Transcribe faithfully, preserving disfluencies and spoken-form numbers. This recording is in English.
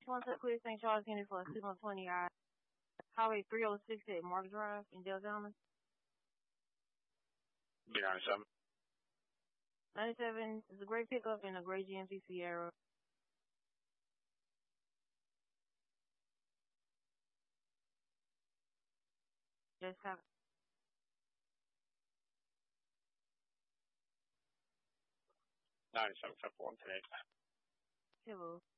One set clear Saint Charles County for a two one twenty I Highway three oh six at Mark Drive in Deltona. B ninety-seven. ninety-seven is a great pickup and a great G M C Sierra. Just have ninety-seven, one today. Hello.